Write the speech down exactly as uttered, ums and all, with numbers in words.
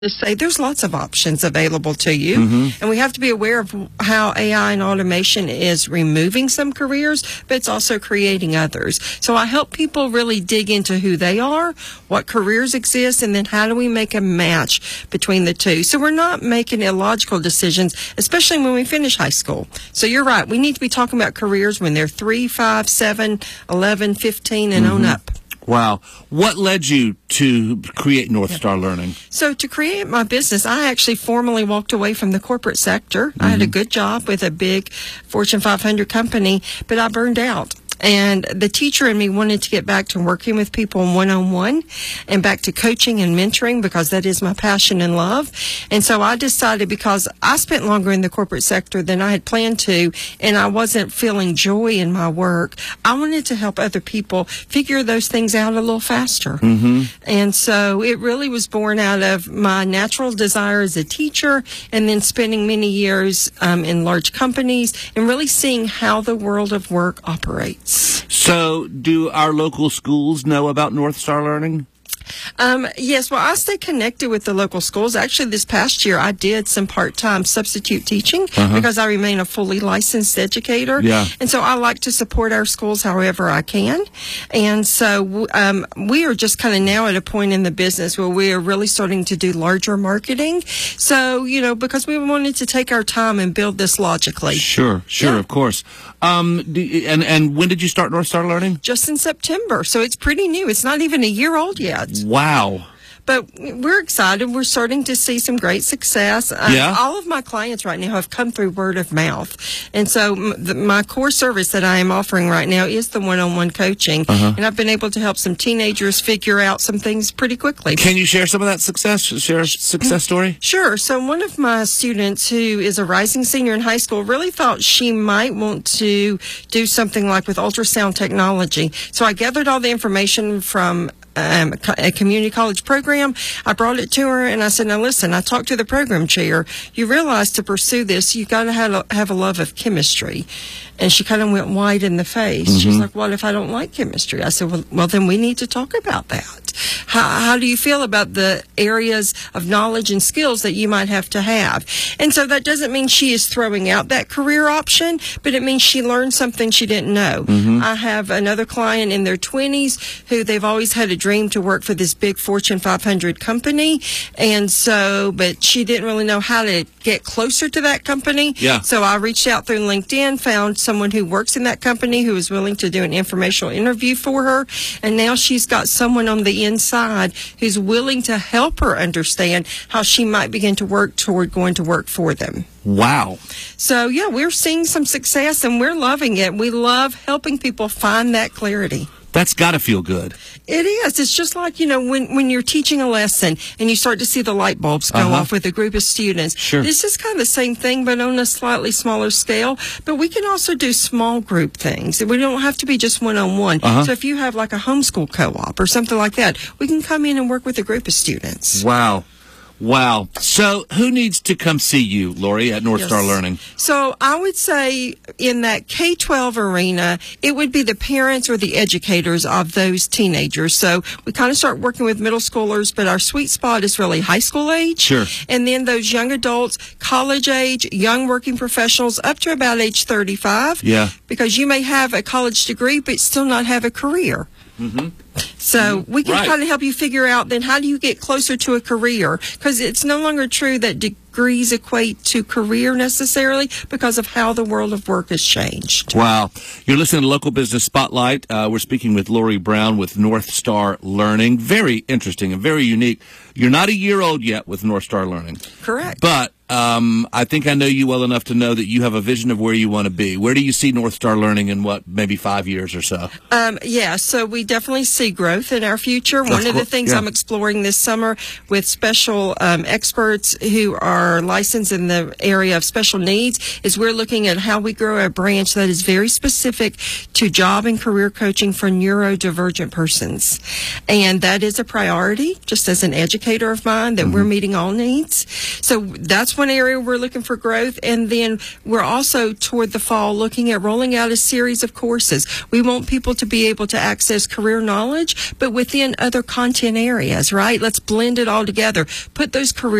to say there's lots of options available to you, Mm-hmm. and we have to be aware of how A I and automation is removing some careers, but it's also creating others. So I help people really dig into who they are, what careers exist, and then how do we make a match between the two. So we're not making illogical decisions, especially when we finish high school. So you're right. We need to be talking about careers when they're three, five, seven, eleven, fifteen, and on up. Wow. What led you to create North Star Learning? So to create my business, I actually formally walked away from the corporate sector. Mm-hmm. I had a good job with a big Fortune five hundred company, but I burned out. And the teacher in me wanted to get back to working with people one-on-one and back to coaching and mentoring, because that is my passion and love. And so I decided, because I spent longer in the corporate sector than I had planned to, and I wasn't feeling joy in my work, I wanted to help other people figure those things out a little faster. Mm-hmm. And so it really was born out of my natural desire as a teacher, and then spending many years um, in large companies and really seeing how the world of work operates. So, do our local schools know about North Star Learning? Um, yes, well, I stay connected with the local schools. Actually, this past year, I did some part-time substitute teaching Uh-huh. because I remain a fully licensed educator. Yeah. And so I like to support our schools however I can. And so um, we are just kind of now at a point in the business where we are really starting to do larger marketing. So, you know, because we wanted to take our time and build this logically. Sure, sure, Yeah. of course. Um, do, and, and when did you start North Star Learning? Just in September. So it's pretty new. It's not even a year old yet. Wow. But we're excited. We're starting to see some great success. Uh, Yeah. all of my clients right now have come through word of mouth. And so m- the, my core service that I am offering right now is the one-on-one coaching. Uh-huh. And I've been able to help some teenagers figure out some things pretty quickly. Can you share some of that success? Share a success story? Sure. So one of my students, who is a rising senior in high school, really thought she might want to do something like with ultrasound technology. So I gathered all the information from Um, a community college program. I brought it to her and I said, now listen, I talked to the program chair. You realize to pursue this, you got to have a, have a love of chemistry. And she kind of went white in the face. Mm-hmm. She was like, what if I don't like chemistry? I said, well, well then we need to talk about that. How, how do you feel about the areas of knowledge and skills that you might have to have? And so that doesn't mean she is throwing out that career option, but it means she learned something she didn't know. Mm-hmm. I have another client in their twenties who they've always had a dream to work for this big Fortune five hundred company. And so, but she didn't really know how to get closer to that company. Yeah. So I reached out through LinkedIn, found someone who works in that company who was willing to do an informational interview for her. And now she's got someone on the inside who's willing to help her understand how she might begin to work toward going to work for them. Wow. So, yeah, we're seeing some success and we're loving it. We love helping people find that clarity. That's got to feel good. It is. It's just like, you know, when, when you're teaching a lesson and you start to see the light bulbs go Uh-huh. off with a group of students. Sure. This is kind of the same thing, but on a slightly smaller scale. But we can also do small group things. We don't have to be just one-on-one. Uh-huh. So if you have like a homeschool co-op or something like that, we can come in and work with a group of students. Wow. Wow. So who needs to come see you, Lori, at North Yes. Star Learning? So I would say in that K twelve arena, it would be the parents or the educators of those teenagers. So we kind of start working with middle schoolers, but our sweet spot is really high school age. Sure. And then those young adults, college age, young working professionals up to about age thirty-five. Yeah. Because you may have a college degree, but still not have a career. Mm-hmm. So we can Right. kind of help you figure out then how do you get closer to a career? Because it's no longer true that degrees equate to career necessarily because of how the world of work has changed. Wow. You're listening to Local Business Spotlight. Uh, we're speaking with Lori Brown with North Star Learning. Very interesting and very unique. You're not a year old yet with North Star Learning. Correct. But um, I think I know you well enough to know that you have a vision of where you want to be. Where do you see North Star Learning in, what, maybe five years or so? Um, yeah, so we definitely see growth in our future. One of the course, things yeah. I'm exploring this summer with special um, experts who are licensed in the area of special needs is we're looking at how we grow a branch that is very specific to job and career coaching for neurodivergent persons. And that is a priority, just as an educator of mine, that Mm-hmm. we're meeting all needs. So that's one one area we're looking for growth. And then we're also toward the fall looking at rolling out a series of courses. We want people to be able to access career knowledge, but within other content areas, right? Let's blend it all together. Put those career